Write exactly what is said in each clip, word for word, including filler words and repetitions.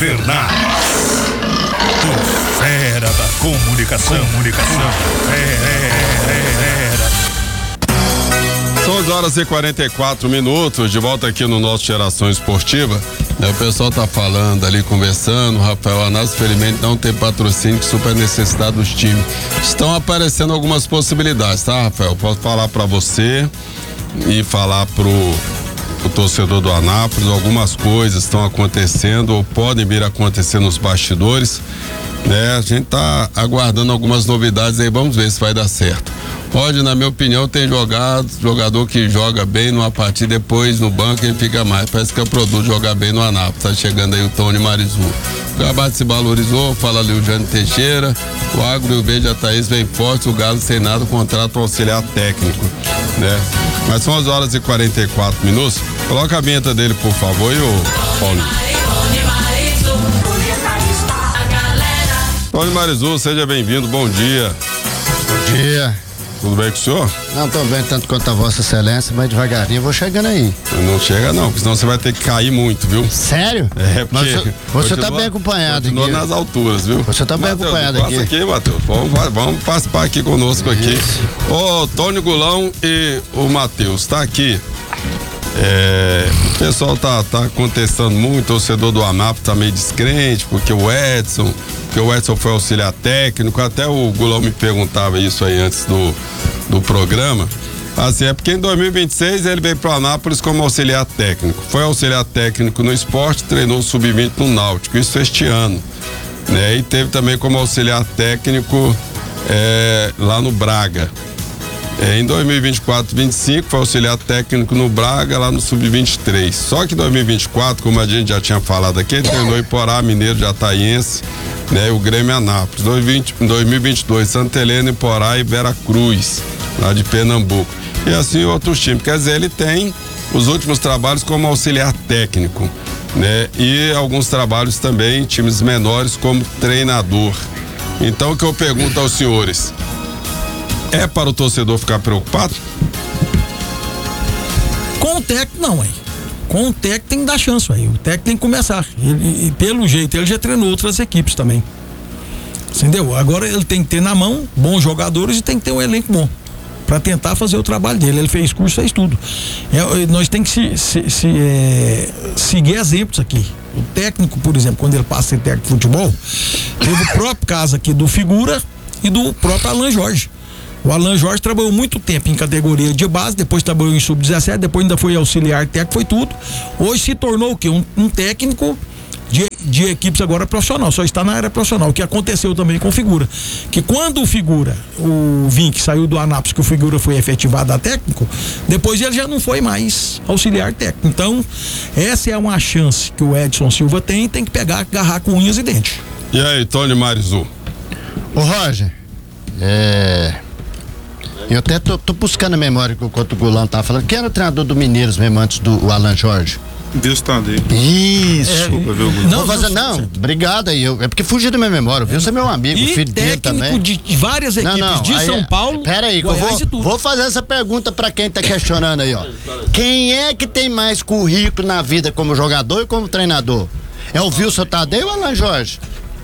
Fernandes, o fera da comunicação, comunicação, fera. São onze horas e quarenta e quatro minutos, de volta aqui no nosso Geração Esportiva. O pessoal tá falando ali, conversando, o Rafael Anás, felizmente não tem patrocínio, que super necessidade dos times. Estão aparecendo algumas possibilidades, tá, Rafael? Posso falar para você e falar pro o torcedor do Anápolis, algumas coisas estão acontecendo ou podem vir a acontecer nos bastidores, né? A gente tá aguardando algumas novidades aí, vamos ver se vai dar certo. Pode, na minha opinião, tem jogado, jogador que joga bem numa partida, depois no banco ele fica mais. Parece que é o produto jogar bem no Anápolis. Tá chegando aí o Tony Marizu. O Gabate se valorizou, fala ali o Jânio Teixeira. O Agro e o Verde a Thaís vem forte, o Galo sem nada, contrato auxiliar técnico, né? Mas são as horas e quarenta e quatro minutos. Coloca a vinheta dele, por favor, e o Paulo. Tony Marizu, seja bem-vindo, bom dia. Bom dia. Tudo bem com o senhor? Não, tô bem, tanto quanto a Vossa Excelência, mas devagarinho eu vou chegando aí. Não chega não, porque senão você vai ter que cair muito, viu? Sério? É, porque... Mas você continua, tá bem acompanhado aqui. nas alturas, viu? Você tá bem Mateus, acompanhado passa aqui. aqui, Matheus. Vamos, vamos participar aqui conosco Isso. aqui. Ô, Tony Gulão e o Matheus, tá aqui. É, o pessoal tá, tá contestando muito, o torcedor do Anápolis tá meio descrente, porque o Edson, porque o Edson foi auxiliar técnico, até o Gulão me perguntava isso aí antes do, do programa. Assim, é porque em dois mil e vinte e seis ele veio pro Anápolis como auxiliar técnico. Foi auxiliar técnico no esporte, treinou o sub vinte no Náutico, isso este ano, né? E teve também como auxiliar técnico é, lá no Braga. É, em dois mil e vinte e quatro, vinte e cinco foi auxiliar técnico no Braga, lá no sub vinte e três. Só que em dois mil e vinte e quatro, como a gente já tinha falado aqui, ele treinou Iporá, Mineiro, Jataiense, né, o Grêmio Anápolis. Em dois mil e vinte e dois, Santa Helena, Iporá e Vera Cruz, lá de Pernambuco. E assim outros times. Quer dizer, ele tem os últimos trabalhos como auxiliar técnico, né? E alguns trabalhos também em times menores como treinador. Então o que eu pergunto aos senhores, é para o torcedor ficar preocupado? Com o técnico não, aí. Com o técnico tem que dar chance, aí. O técnico tem que começar. Ele, e pelo jeito, ele já treinou outras equipes também. Entendeu? Agora ele tem que ter na mão bons jogadores e tem que ter um elenco bom para tentar fazer o trabalho dele. Ele fez curso, fez tudo. É, nós temos que se, se, se, é, seguir exemplos aqui. O técnico, por exemplo, quando ele passa a ser técnico de futebol, teve o próprio caso aqui do Figura e do próprio Alan Jorge. O Alan Jorge trabalhou muito tempo em categoria de base, depois trabalhou em sub dezessete, depois ainda foi auxiliar técnico, foi tudo. Hoje se tornou o quê? Um, um técnico de, de equipes agora profissional, só está na área profissional. O que aconteceu também com o Figura. Que quando o Figura, o Vink saiu do Anápolis, que o Figura foi efetivado a técnico, depois ele já não foi mais auxiliar técnico. Então, essa é uma chance que o Edson Silva tem, tem que pegar, agarrar com unhas e dentes. E aí, Tony Marizu? Ô, Roger, é... eu até tô, tô buscando a memória que o Couto Gulão tava falando. Quem era o treinador do Mineiros mesmo antes do Alan Jorge? Deus tá dele. Isso. É, Desculpa, viu, não, Vou fazer, não, não, obrigado aí. Eu, é porque fugiu da minha memória, viu? Você é meu amigo, e filho dele também. De várias equipes não, não, de aí, São Paulo. Pera aí, que eu vou, vou fazer essa pergunta pra quem tá questionando aí, ó. Quem é que tem mais currículo na vida como jogador e como treinador? É o Wilson Tadei ou o Alan Jorge?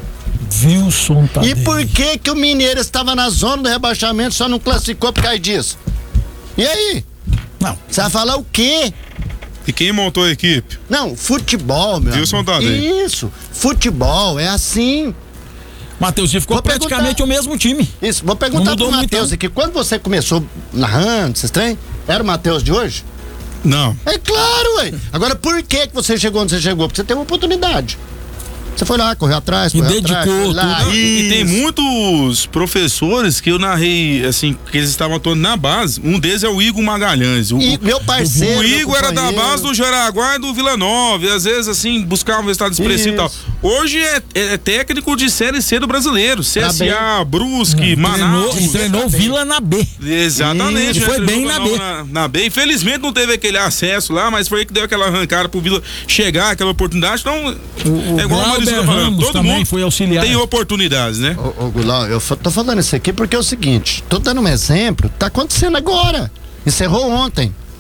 Wilson Tadei. E por que que o Mineiro estava na zona do rebaixamento, só não classificou por causa disso? E aí? Não. Você vai falar o quê? E quem montou a equipe? Não, futebol, meu Wilson Tadei. Isso, futebol, é assim. Matheus, ficou vou praticamente perguntar... o mesmo time. Isso, vou perguntar pro Matheus aqui, quando você começou narrando, vocês trem, era o Matheus de hoje? Não. É claro, ué. Agora, por que que você chegou onde você chegou? Porque você teve uma oportunidade. Você foi lá, correu atrás, correu e dedicou atrás, lá, tudo. E, e tem muitos professores que eu narrei, assim, que eles estavam todos na base. Um deles é o Igor Magalhães. O, e meu parceiro. O Igor era da base do Jaraguá e do Vila Nova. E às vezes, assim, buscava um resultado expressivo e tal. Hoje é, é técnico de Série C do brasileiro. C S A, Brusque, não, Manaus. Treinou, treinou Vila na B. Exatamente. E foi bem na B. Na, na B. Infelizmente não teve aquele acesso lá, mas foi aí que deu aquela arrancada pro Vila chegar, aquela oportunidade. Então, o, é igual o Maurício tá falando. Todo também mundo foi auxiliar. Tem oportunidades, né? Ô, ô Gulão, eu tô falando isso aqui porque é o seguinte, tô dando um exemplo, tá acontecendo agora. Encerrou ontem.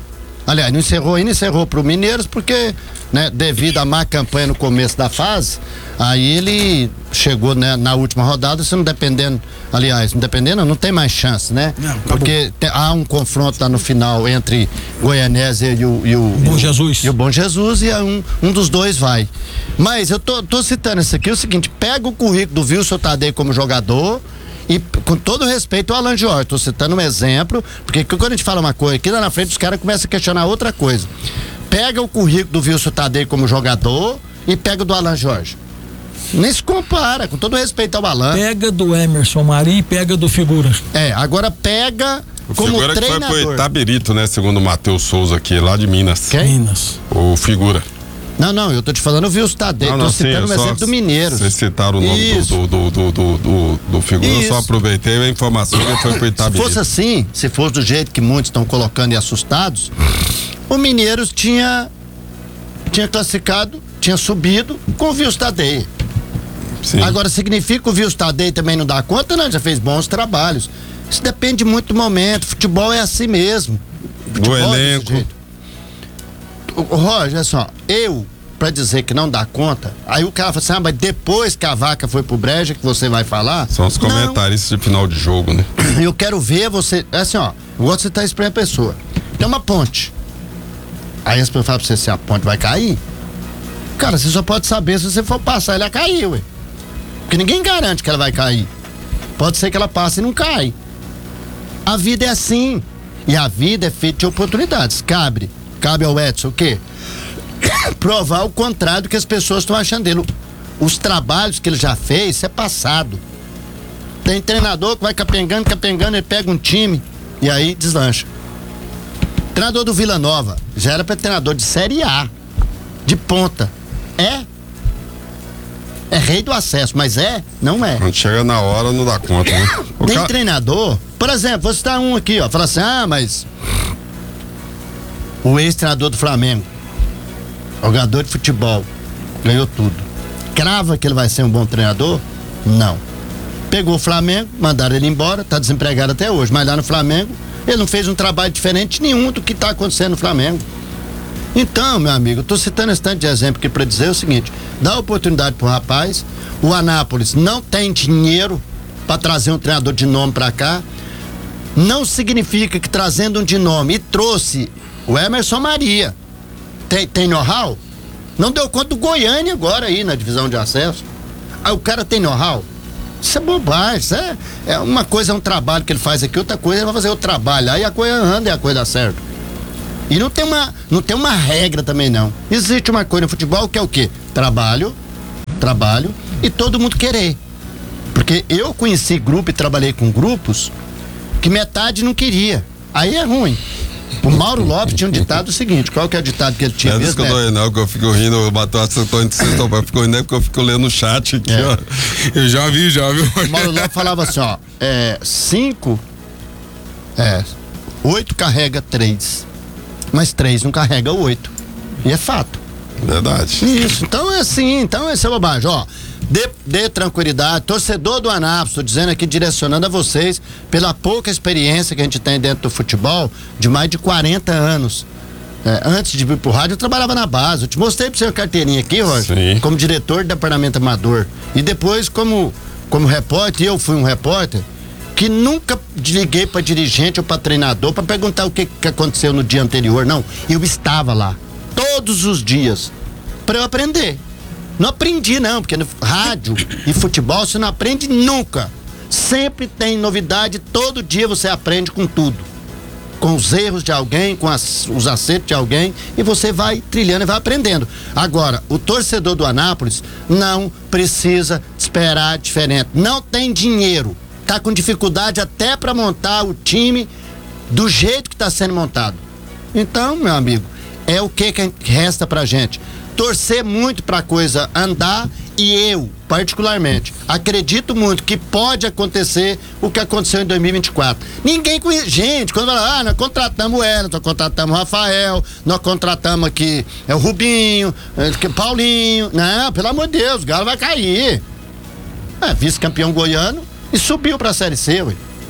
Aliás, não encerrou ainda, encerrou pro Mineiros, porque, né, devido à má campanha no começo da fase, aí ele chegou, né, na última rodada, se não dependendo, aliás, não dependendo, não tem mais chance, né? Não, acabou. Porque tem, há um confronto lá no final entre Goianésia e o, e o Bom Jesus. E o Bom Jesus, e um, um dos dois vai. Mas eu tô, tô citando isso aqui, é o seguinte: pega o currículo do Wilson Tadei como jogador. E com todo respeito ao Alan Jorge, tô citando um exemplo, porque quando a gente fala uma coisa, aqui lá na frente os caras começam a questionar outra coisa. Pega o currículo do Wilson Tadei como jogador e pega o do Alan Jorge. Nem se compara, com todo respeito ao Alan. Pega do Emerson Maria e pega do Figura. É, agora pega O como Figura que foi treinador. pro Itabirito, né? Segundo o Matheus Souza aqui, lá de Minas. Quem? Minas. O Figura. Não, não, eu tô te falando o Wilson Tadei, Não, tô não, sim, citando eu um só- exemplo do Mineiro. Vocês citaram o nome Isso. do, do, do, do, do, do Figura, eu só Isso. aproveitei a informação que ele foi pro Se Itabirito. fosse assim, se fosse do jeito que muitos estão colocando e assustados, o Mineiros tinha tinha classificado, tinha subido com o Wilson Tadei. Sim. Agora, significa que o Wilson Tadei também não dá conta? Não, já fez bons trabalhos. Isso depende muito do momento. Futebol é assim mesmo. Futebol é desse elenco. jeito. O, o Roger, olha só, eu, pra dizer que não dá conta, aí o cara fala assim: ah, mas depois que a vaca foi pro breja que você vai falar? São os Não. comentaristas de final de jogo, né? Eu quero ver você. É assim, ó. Eu gosto de citar isso pra minha pessoa. Tem uma ponte. Aí as pessoas falam pra você se a ponte vai cair. Cara, você só pode saber se você for passar, ela cair, ué. Porque ninguém garante que ela vai cair. Pode ser que ela passe e não cai. A vida é assim. E a vida é feita de oportunidades. Cabe. Cabe ao Edson o quê? Provar o contrário do que as pessoas estão achando dele. Os trabalhos que ele já fez, isso é passado. Tem treinador que vai capengando, capengando, ele pega um time e aí deslancha. Treinador do Vila Nova, já era para treinador de Série A, de ponta. É? É rei do acesso, mas é? Não é. Quando chega na hora, não dá conta, né? O Tem ca- treinador, por exemplo, vou citar um aqui, ó, fala assim: ah, mas o ex-treinador do Flamengo, jogador de futebol, ganhou tudo. Crava que ele vai ser um bom treinador? Não. Pegou o Flamengo, mandaram ele embora, tá desempregado até hoje, mas lá no Flamengo ele não fez um trabalho diferente nenhum do que tá acontecendo no Flamengo. Então, meu amigo, eu tô citando esse tanto de exemplo aqui pra dizer o seguinte: dá oportunidade pro rapaz. O Anápolis não tem dinheiro pra trazer um treinador de nome pra cá. Não significa que trazendo um de nome, e trouxe o Emerson Maria, tem, tem know-how? Não deu conta do Goiânia agora aí na divisão de acesso. Aí o cara tem know-how? Isso é bobagem, isso é, é uma coisa é um trabalho que ele faz aqui, outra coisa ele vai fazer o trabalho. Aí a coisa anda e a coisa dá certo. E não tem uma, não tem uma regra também não. Existe uma coisa no futebol que é o quê? Trabalho, trabalho e todo mundo querer. Porque eu conheci grupo e trabalhei com grupos que metade não queria. Aí é ruim. O Mauro Lopes tinha um ditado seguinte: qual que é o ditado que ele tinha Não é isso que mesmo? eu né? dou aí, não, que eu fico rindo, eu bato a sessão de sexta, eu fico rindo, porque eu fico lendo o chat aqui, É. ó. Eu já vi, já vi. O Mauro Lopes falava assim, ó, é, cinco, é, oito carrega três, mas três não carrega oito. E é fato. Verdade. Isso, então é assim, então essa é bobagem, ó. Dê, dê tranquilidade, torcedor do Anápolis, tô dizendo aqui, direcionando a vocês, pela pouca experiência que a gente tem dentro do futebol, de mais de quarenta anos. É, antes de vir pro rádio, eu trabalhava na base. Eu te mostrei pra você a carteirinha aqui, Roger, Sim. como diretor do departamento amador. E depois, como, como repórter, eu fui um repórter que nunca liguei pra dirigente ou pra treinador pra perguntar o que, que aconteceu no dia anterior. Não, eu estava lá, todos os dias, pra eu aprender. Não aprendi não, porque no rádio e futebol você não aprende nunca. Sempre tem novidade, todo dia você aprende com tudo. Com os erros de alguém, com as, os acertos de alguém, e você vai trilhando e vai aprendendo. Agora, o torcedor do Anápolis não precisa esperar diferente. Não tem dinheiro. Tá com dificuldade até para montar o time do jeito que está sendo montado. Então, meu amigo, é o que, que resta pra gente. Torcer muito pra coisa andar, e eu, particularmente, acredito muito que pode acontecer o que aconteceu em dois mil e vinte e quatro. Ninguém conhece. Gente, quando fala, ah, nós contratamos o Elton, nós contratamos o Rafael, nós contratamos aqui é o Rubinho, é, o Paulinho. Não, pelo amor de Deus, o Galo vai cair. É, vice-campeão goiano e subiu pra Série C, ué.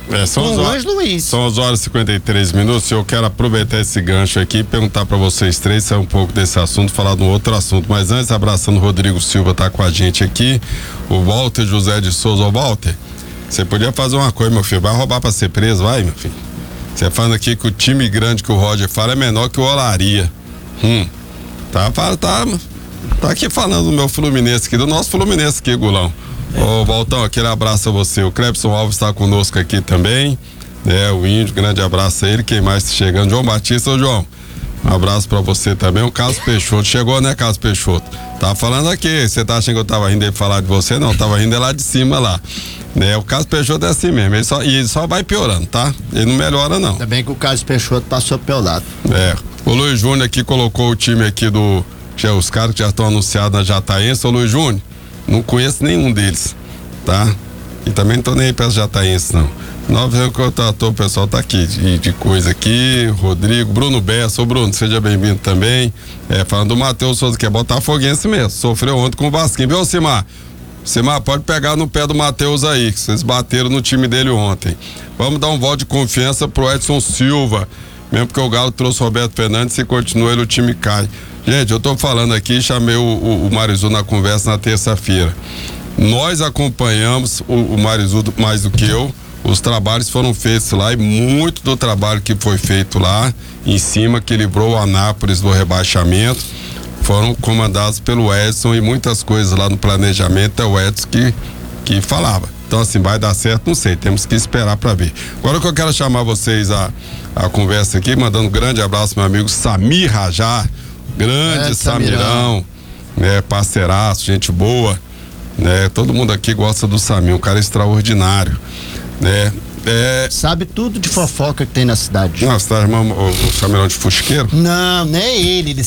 É, são Com as o horas, Ângelo Luiz. são as horas e cinquenta e três minutos. Eu quero aproveitar esse gancho aqui e perguntar para vocês três, sair um pouco desse assunto, falar de um outro assunto. Mas antes, abraçando o Rodrigo Silva, tá com a gente aqui. O Walter José de Souza. Ô, Walter, você podia fazer uma coisa, meu filho. Vai roubar para ser preso, vai, meu filho. Você falando aqui que o time grande que o Roger fala é menor que o Olaria. Hum. Tá, tá, tá, tá aqui falando do meu Fluminense aqui, do nosso Fluminense aqui, Gulão. Ô, Valtão, aquele abraço a você. O Clebson Alves está conosco aqui também, né? O Índio, grande abraço a ele. Quem mais tá chegando? João Batista. Ô, João, um abraço pra você também. O Carlos Peixoto, chegou, né, Carlos Peixoto? Tava falando aqui, você tá achando que eu tava rindo de falar de você? Não, tava rindo lá de cima lá. Né? O Carlos Peixoto é assim mesmo, ele só, e ele só vai piorando, tá? Ele não melhora, não. Ainda bem que o Carlos Peixoto passou pelo lado. É, o Luiz Júnior aqui colocou o time aqui do... Já, os caras que já estão anunciados na Jataense. Ô, Luiz Júnior, não conheço nenhum deles, tá? E também não tô nem aí para Jataense, não. Nove anos que eu tô, o pessoal tá aqui, de, de coisa aqui, Rodrigo, Bruno Bessa. Ô, Bruno, seja bem-vindo também. É, falando do Matheus Souza, que é botafoguense mesmo, sofreu ontem com o Vasquinho, viu, Cimar? Cimar, pode pegar no pé do Matheus aí, que vocês bateram no time dele ontem. Vamos dar um voto de confiança pro Edson Silva, mesmo porque o Galo trouxe o Roberto Fernandes, se continua ele, o time cai. Gente, eu tô falando aqui, chamei o, o, o Marizu na conversa na terça-feira. Nós acompanhamos o, o Marizu mais do que eu, os trabalhos foram feitos lá e muito do trabalho que foi feito lá em cima, que livrou o Anápolis do rebaixamento, foram comandados pelo Edson, e muitas coisas lá no planejamento é o Edson que, que falava. Então, assim, vai dar certo, não sei, temos que esperar para ver. Agora que eu quero chamar vocês a, a conversa aqui, mandando um grande abraço meu amigo Samir Rajar, grande é, Samirão, né, parceiraço, gente boa, né, todo mundo aqui gosta do Samir, um cara extraordinário, né. É... Sabe tudo de fofoca que tem na cidade. Não, você tá chamando o, o Samirão de fusqueiro? Não, não é ele, ele